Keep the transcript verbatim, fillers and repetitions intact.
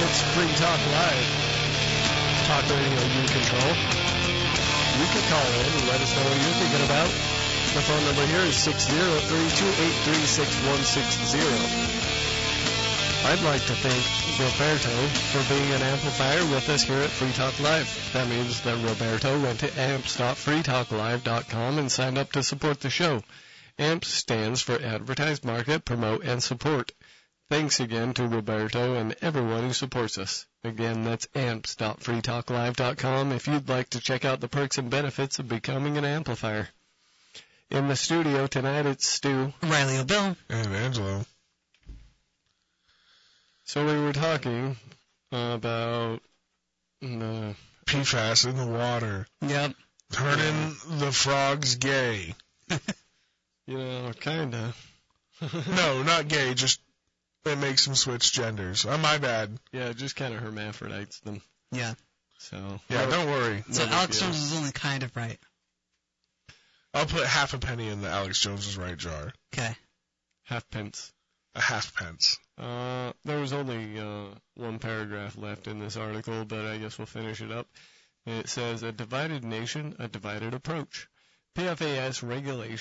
It's Free Talk Live. Talk radio you control. You can call in and let us know what you're thinking about. The phone number here is six zero three two eight three six one six zero. I'd like to thank Roberto for being an amplifier with us here at Free Talk Live. That means that Roberto went to amps dot free talk live dot com and signed up to support the show. AMPS stands for Advertise, Market, Promote, and Support. Thanks again to Roberto and everyone who supports us. Again, that's amps dot free talk live dot com if you'd like to check out the perks and benefits of becoming an amplifier. In the studio tonight, it's Stu, Riley O'Bill, and Angelo. So we were talking about the P FAS in the water. Yep. Turning the frogs gay. You know, kinda. No, not gay, just it makes them switch genders. Oh, my bad. Yeah, just kind of hermaphrodites them. Yeah. So. Yeah, no, don't worry. So no Alex deal. Jones is only kind of right. I'll put half a penny in the Alex Jones is right jar. Okay. Half pence. A half pence. Uh, there was only uh, one paragraph left in this article, but I guess we'll finish it up. It says, a divided nation, a divided approach. P F A S regulation